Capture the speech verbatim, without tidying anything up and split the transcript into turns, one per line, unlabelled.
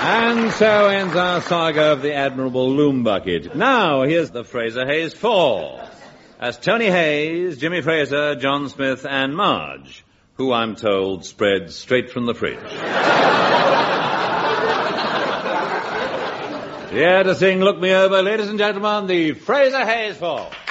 And so ends our saga of the admirable Loom Bucket. Now, here's the Fraser Hayes Four. As Tony Hayes, Jimmy Fraser, John Smith, and Marge, who, I'm told, spread straight from the fridge. Here to sing Look Me Over, ladies and gentlemen, the Fraser Hayes Four.